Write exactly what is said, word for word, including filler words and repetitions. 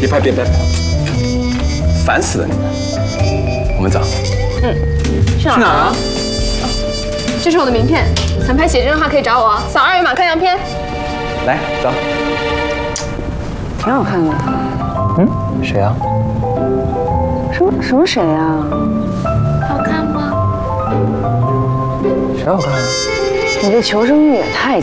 别拍，别拍，烦死了你们！我们走。 嗯，去哪儿？去哪儿啊？这是我的名片，想拍写真的话可以找我，扫二维码看样片。 来，走。 挺好看的。 嗯，谁啊？ 什么什么谁啊？ 好看吗？ 谁好看啊？ 你这求生欲也太